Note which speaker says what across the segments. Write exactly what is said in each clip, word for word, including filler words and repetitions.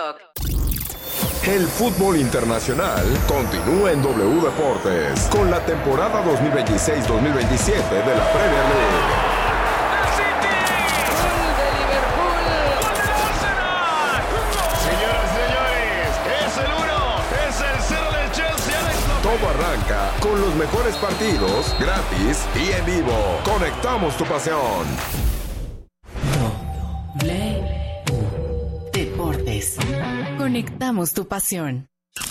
Speaker 1: TikTok.
Speaker 2: El fútbol internacional continúa en W Deportes con la temporada dos mil veintiséis dos mil veintisiete de la Premier League. Todo arranca con los mejores partidos, gratis y en vivo. Conectamos tu pasión.
Speaker 1: W Deportes. Conectamos tu pasión.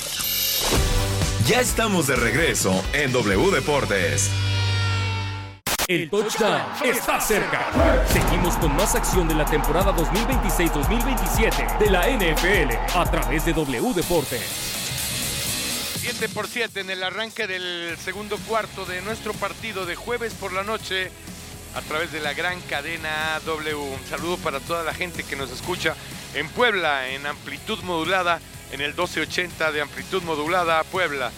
Speaker 2: Ya estamos de regreso en W Deportes.
Speaker 3: El touchdown está cerca. Seguimos con más acción de la temporada dos mil veintiséis dos mil veintisiete de la N F L a través de W Deportes.
Speaker 4: siete por siete en el arranque del segundo cuarto de nuestro partido de jueves por la noche a través de la gran cadena W. Un saludo para toda la gente que nos escucha en Puebla en amplitud modulada, en el doce ochenta de amplitud modulada Puebla.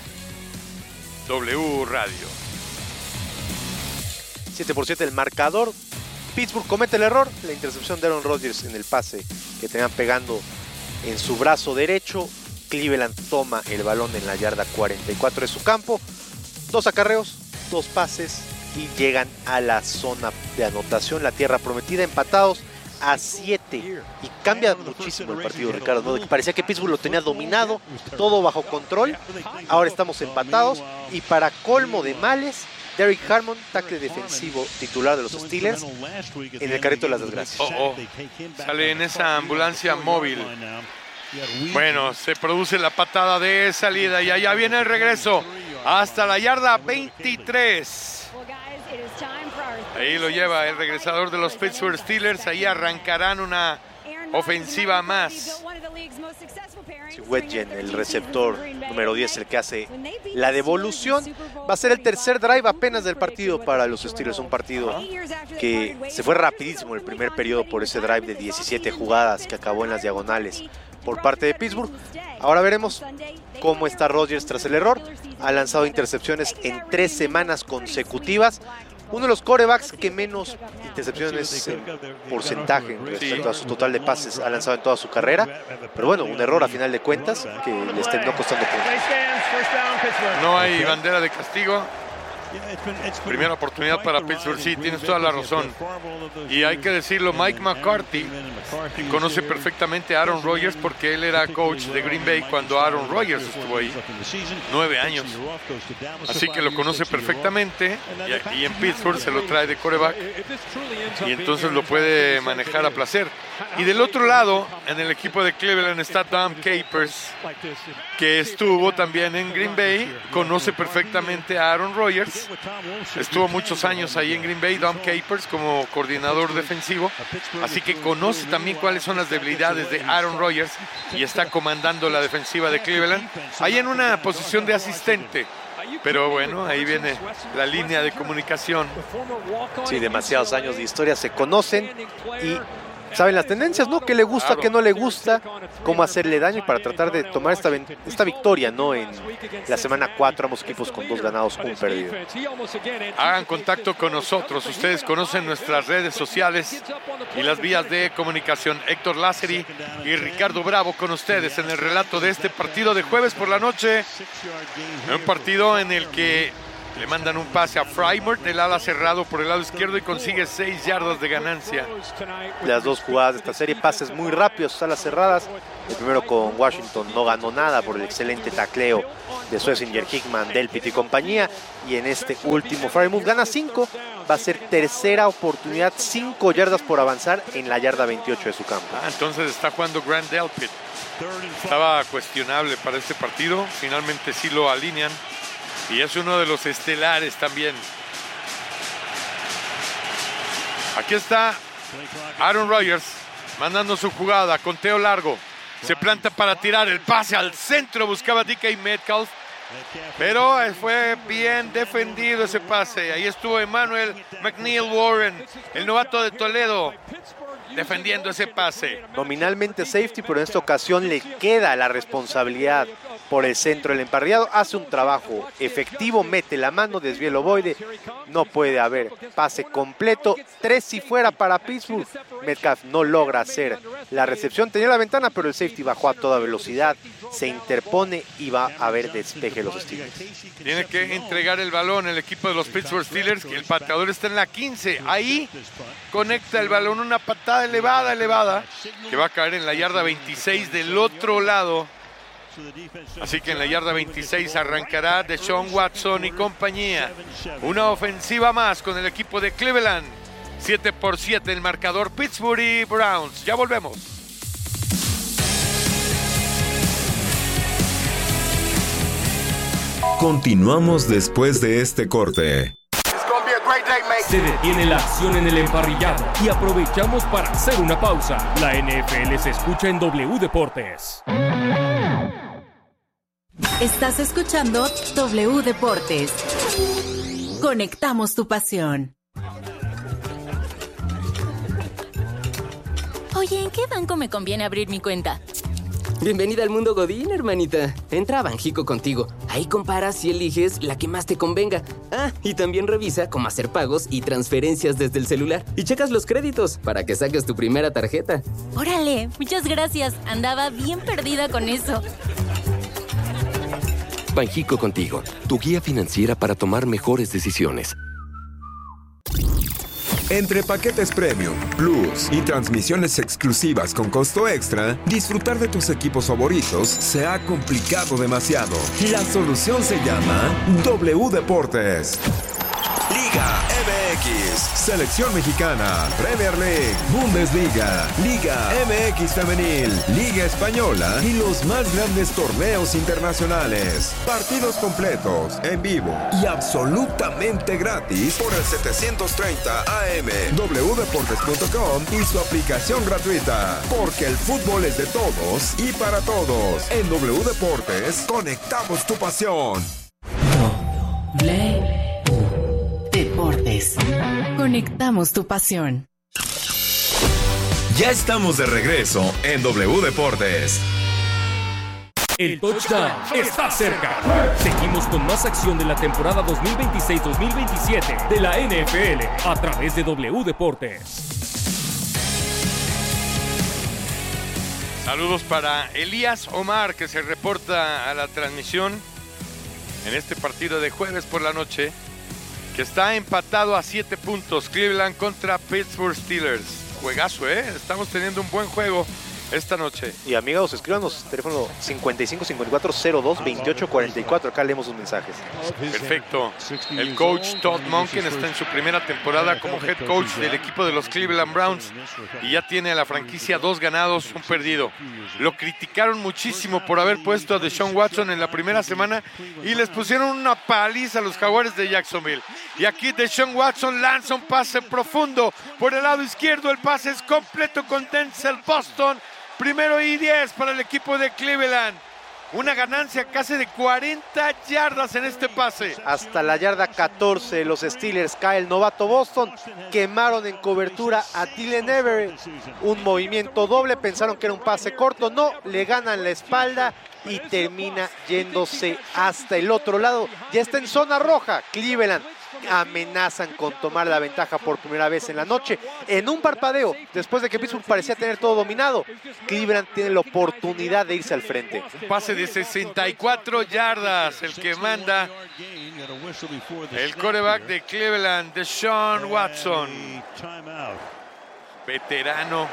Speaker 4: W Radio.
Speaker 5: siete por siete el marcador. Pittsburgh comete el error, la intercepción de Aaron Rodgers en el pase que tenían pegando en su brazo derecho. Cleveland toma el balón en la yarda cuarenta y cuatro de su campo. Dos acarreos, dos pases y llegan a la zona de anotación, la tierra prometida, empatados a siete. Y cambia muchísimo el partido, Ricardo, ¿no? Parecía que Pittsburgh lo tenía dominado, todo bajo control. Ahora estamos empatados y para colmo de males, Derrick Harmon, tackle defensivo titular de los Steelers, en el carrito de las desgracias.
Speaker 4: Oh, oh. Sale en esa ambulancia móvil. Bueno, se produce la patada de salida y allá viene el regreso hasta la yarda veintitrés. Ahí lo lleva el regresador de los Pittsburgh Steelers. Ahí arrancarán una ofensiva más.
Speaker 5: Wedgen, el receptor número diez, el que hace la devolución. Va a ser el tercer drive apenas del partido para los Steelers. Un partido que se fue rapidísimo el primer periodo por ese drive de diecisiete jugadas que acabó en las diagonales por parte de Pittsburgh. Ahora veremos cómo está Rodgers tras el error. Ha lanzado intercepciones en tres semanas consecutivas. Uno de los quarterbacks que menos intercepciones en porcentaje respecto a su total de pases ha lanzado en toda su carrera. Pero bueno, un error a final de cuentas que les terminó costando puntos.
Speaker 4: No hay bandera de castigo. Primera oportunidad para Pittsburgh, sí, tienes toda la razón. Y hay que decirlo, Mike McCarthy conoce perfectamente a Aaron Rodgers porque él era coach de Green Bay cuando Aaron Rodgers estuvo ahí, nueve años. Así que lo conoce perfectamente y, y en Pittsburgh se lo trae de quarterback y entonces lo puede manejar a placer. Y del otro lado, en el equipo de Cleveland está Dom Capers, que estuvo también en Green Bay, conoce perfectamente a Aaron Rodgers. Estuvo muchos años ahí en Green Bay, Dom Capers, como coordinador defensivo, así que conoce también cuáles son las debilidades de Aaron Rodgers y está comandando la defensiva de Cleveland, ahí en una posición de asistente. Pero bueno, ahí viene la línea de comunicación.
Speaker 5: Sí, demasiados años de historia, se conocen y saben las tendencias, ¿no? ¿Qué le gusta, claro, qué no le gusta? Cómo hacerle daño y para tratar de tomar esta, esta victoria, ¿no? En la semana cuatro, ambos equipos con dos ganados, un perdido.
Speaker 4: Hagan contacto con nosotros. Ustedes conocen nuestras redes sociales y las vías de comunicación. Héctor Lázari y Ricardo Bravo con ustedes en el relato de este partido de jueves por la noche. Un partido en el que le mandan un pase a Frymore, el ala cerrado por el lado izquierdo, y consigue seis yardas de ganancia.
Speaker 5: Las dos jugadas de esta serie, pases muy rápidos, alas cerradas. El primero con Washington no ganó nada por el excelente tacleo de Schlesinger, Hickman, Delpit y compañía. Y en este último, Frymore gana cinco. Va a ser tercera oportunidad, cinco yardas por avanzar en la yarda veintiocho de su campo.
Speaker 4: Ah, entonces está jugando Grant Delpit. Estaba cuestionable para este partido. Finalmente sí lo alinean. Y es uno de los estelares también. Aquí está Aaron Rodgers mandando su jugada, conteo largo. Se planta para tirar el pase al centro, buscaba D K Metcalf. Pero fue bien defendido ese pase. Ahí estuvo Emmanuel McNeil Warren, el novato de Toledo. defendiendo ese pase.
Speaker 5: Nominalmente safety, pero en esta ocasión le queda la responsabilidad por el centro del emparrillado. Hace un trabajo efectivo, mete la mano, desvía el ovoide. No puede haber pase completo. Tres si fuera para Pittsburgh. Metcalf no logra hacer la recepción. Tenía la ventana, pero el safety bajó a toda velocidad. Se interpone y va a haber despeje de los Steelers.
Speaker 4: Tiene que entregar el balón el equipo de los Pittsburgh Steelers. El pateador está en la quince. Ahí conecta el balón, una patada elevada, elevada, que va a caer en la yarda veintiséis del otro lado. Así que en la yarda veintiséis arrancará Deshaun Watson y compañía. Una ofensiva más con el equipo de Cleveland. siete por siete el marcador, Pittsburgh y Browns. Ya volvemos.
Speaker 2: Continuamos después de este corte.
Speaker 3: Se detiene la acción en el emparrillado y aprovechamos para hacer una pausa. La N F L se escucha en W Deportes.
Speaker 1: Estás escuchando W Deportes. Conectamos tu pasión.
Speaker 6: Oye, ¿en qué banco me conviene abrir mi cuenta?
Speaker 7: Bienvenida al mundo Godín, hermanita. Entra a Banjico contigo. Ahí comparas y eliges la que más te convenga. Ah, y también revisa cómo hacer pagos y transferencias desde el celular. Y checas los créditos para que saques tu primera tarjeta.
Speaker 6: Órale, muchas gracias. Andaba bien perdida con eso.
Speaker 8: Banjico contigo, tu guía financiera para tomar mejores decisiones.
Speaker 2: Entre paquetes Premium, Plus y transmisiones exclusivas con costo extra, disfrutar de tus equipos favoritos se ha complicado demasiado. La solución se llama W Deportes. Liga M X, Selección Mexicana, Premier League, Bundesliga, Liga M X Femenil, Liga Española y los más grandes torneos internacionales. Partidos completos, en vivo y absolutamente gratis por el setecientos treinta A M, w deportes punto com y su aplicación gratuita. Porque el fútbol es de todos y para todos. En W Deportes, conectamos tu pasión.
Speaker 1: W Deportes. Conectamos tu pasión.
Speaker 2: Ya estamos de regreso en W Deportes.
Speaker 3: El touchdown está cerca. Seguimos con más acción de la temporada dos mil veintiséis dos mil veintisiete de la N F L a través de W Deportes.
Speaker 4: Saludos para Elías Omar, que se reporta a la transmisión en este partido de jueves por la noche, que está empatado a siete puntos, Cleveland contra Pittsburgh Steelers. Juegazo, ¿eh? Estamos teniendo un buen juego esta noche.
Speaker 5: Y amigos, escríbanos, teléfono cincuenta y cinco cincuenta y cuatro cero dos veintiocho cuarenta y cuatro. Acá leemos sus mensajes.
Speaker 4: Perfecto. El coach Todd Monken está en su primera temporada como head coach del equipo de los Cleveland Browns y ya tiene a la franquicia dos ganados, un perdido. Lo criticaron muchísimo por haber puesto a Deshaun Watson en la primera semana y les pusieron una paliza a los Jaguares de Jacksonville. Y aquí Deshaun Watson lanza un pase profundo por el lado izquierdo. El pase es completo con Denzel Boston. Primero y diez para el equipo de Cleveland. Una ganancia casi de cuarenta yardas en este pase.
Speaker 5: Hasta la yarda catorce, los Steelers, cae el novato Boston. Quemaron en cobertura a Dylan Everett. Un movimiento doble, pensaron que era un pase corto. No, le ganan la espalda y termina yéndose hasta el otro lado. Ya está en zona roja. Cleveland amenazan con tomar la ventaja por primera vez en la noche. En un parpadeo, después de que Pittsburgh parecía tener todo dominado, Cleveland tiene la oportunidad de irse al frente.
Speaker 4: Un pase de sesenta y cuatro yardas, el que manda el quarterback de Cleveland, Deshaun Watson. Veterano.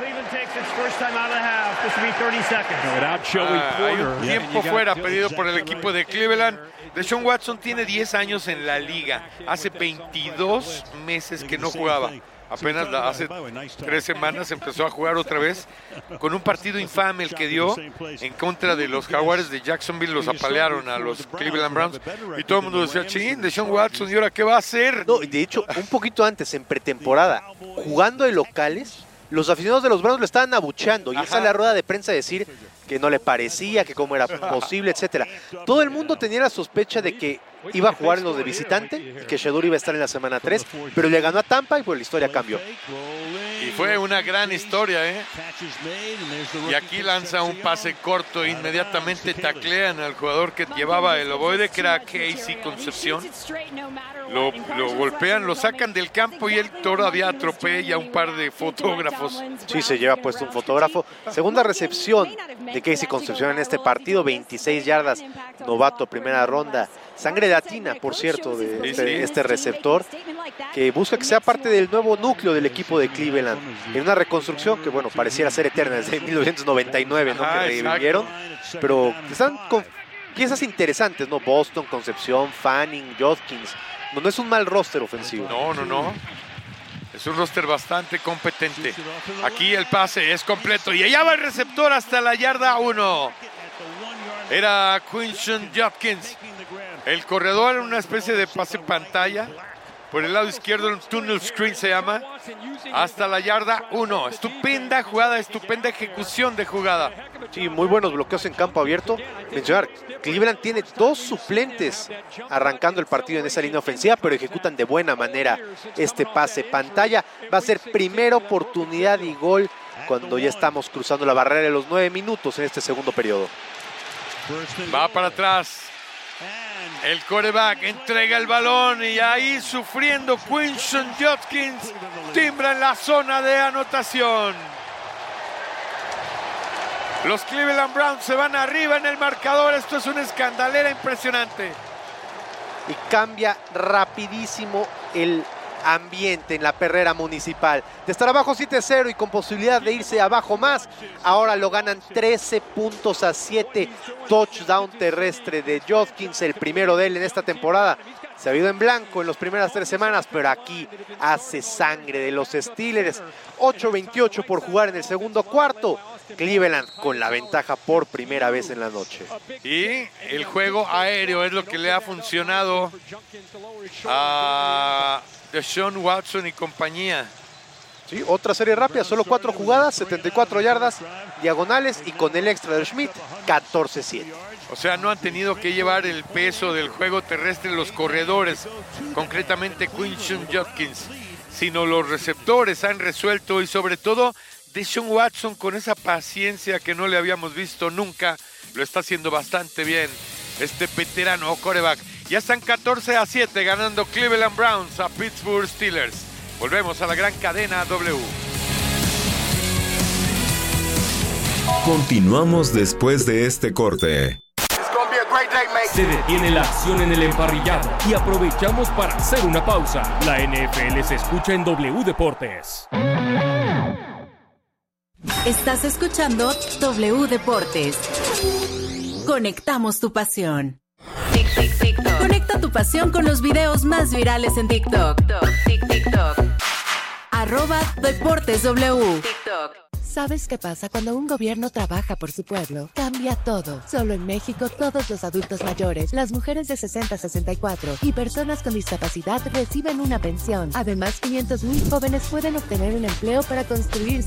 Speaker 4: Ah, hay un tiempo fuera pedido por el equipo de Cleveland. Deshaun Watson tiene diez años en la liga. Hace veintidós meses que no jugaba. Apenas hace tres semanas empezó a jugar otra vez con un partido infame el que dio en contra de los Jaguares de Jacksonville. Los apalearon a los Cleveland Browns y todo el mundo decía, ching, Deshaun Watson, ¿y ahora qué va a hacer?
Speaker 5: No, de hecho, un poquito antes, en pretemporada, jugando de locales, los aficionados de los Browns lo estaban abucheando y él sale a la rueda de prensa a decir que no le parecía, que cómo era posible, etcétera. Todo el mundo tenía la sospecha de que iba a jugar en los de visitante y que Shedeur iba a estar en la semana tres, pero le ganó a Tampa y pues la historia cambió.
Speaker 4: Y fue una gran historia, ¿eh? Y aquí lanza un pase corto, inmediatamente taclean al jugador que llevaba el ovoide, que era Casey Concepción. Lo, lo golpean, lo sacan del campo y él todavía atropella a un par de fotógrafos.
Speaker 5: Sí, se lleva puesto un fotógrafo. Segunda recepción de Casey Concepción en este partido, veintiséis yardas, novato, primera ronda. Sangre latina, por cierto, de este, este receptor, que busca que sea parte del nuevo núcleo del equipo de Cleveland, en una reconstrucción que, bueno, pareciera ser eterna desde mil novecientos noventa y nueve, ¿no?
Speaker 4: Ah,
Speaker 5: que revivieron, pero están con piezas interesantes, ¿no? Boston, Concepción, Fanning, Judkins. No, no es un mal roster ofensivo.
Speaker 4: No, no, no. Es un roster bastante competente. Aquí el pase es completo y allá va el receptor hasta la yarda uno. Era Quinshon Judkins. El corredor era una especie de pase pantalla. Por el lado izquierdo, un tunnel screen se llama. Hasta la yarda uno. Estupenda jugada, estupenda ejecución de jugada.
Speaker 5: Sí, muy buenos bloqueos en campo abierto. Mencionar, Cleveland tiene dos suplentes arrancando el partido en esa línea ofensiva, pero ejecutan de buena manera este pase pantalla. Va a ser primera oportunidad y gol cuando ya estamos cruzando la barrera de los nueve minutos en este segundo periodo.
Speaker 4: Va para atrás. El quarterback entrega el balón y ahí sufriendo Quinshon Judkins timbra en la zona de anotación. Los Cleveland Browns se van arriba en el marcador. Esto es una escandalera impresionante.
Speaker 5: Y cambia rapidísimo el ambiente en la perrera municipal. De estar abajo siete cero y con posibilidad de irse abajo más, ahora lo ganan trece puntos a siete. Touchdown terrestre de Judkins, el primero de él en esta temporada. Se ha ido en blanco en las primeras tres semanas, pero aquí hace sangre de los Steelers. ocho veintiocho por jugar en el segundo cuarto. Cleveland con la ventaja por primera vez en la noche.
Speaker 4: Y el juego aéreo es lo que le ha funcionado a Deshaun Watson y compañía.
Speaker 5: Sí, otra serie rápida, solo cuatro jugadas, setenta y cuatro yardas, diagonales y con el extra de Schmidt, catorce siete.
Speaker 4: O sea, no han tenido que llevar el peso del juego terrestre los corredores, concretamente Quinshon Judkins, sino los receptores han resuelto y sobre todo Deshaun Watson con esa paciencia que no le habíamos visto nunca, lo está haciendo bastante bien este veterano quarterback. Ya están catorce a siete ganando Cleveland Browns a Pittsburgh Steelers. Volvemos a la gran cadena W.
Speaker 2: Continuamos después de este corte.
Speaker 3: Se detiene la acción en el emparrillado y aprovechamos para hacer una pausa. La N F L se escucha en W Deportes.
Speaker 1: Estás escuchando W Deportes. Conectamos tu pasión. Tic, tic, tic, Conecta tu pasión con los videos más virales en TikTok. Tic, tic, toc. Arroba Deportes W. TikTok.
Speaker 9: ¿Sabes qué pasa cuando un gobierno trabaja por su pueblo? Cambia todo. Solo en México, todos los adultos mayores, las mujeres de sesenta a sesenta y cuatro y personas con discapacidad reciben una pensión. Además, quinientos mil jóvenes pueden obtener un empleo para construir